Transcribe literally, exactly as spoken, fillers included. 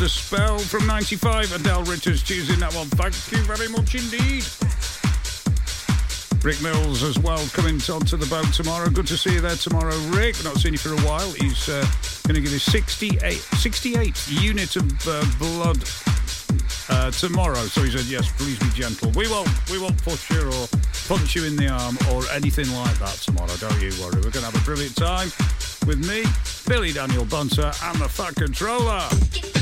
The Spell from ninety-five. Adele Richards choosing that one. Thank you very much indeed. Rick Mills as well coming onto the boat tomorrow. Good to see you there tomorrow, Rick. Not seen you for a while. He's uh, going to give his sixty-eight, sixty-eighth unit of uh, blood uh, tomorrow. So he said, yes, please be gentle. We won't, we won't push you or punch you in the arm or anything like that tomorrow. Don't you worry. We're going to have a brilliant time with me, Billy Daniel Bunter, and the Fat Controller.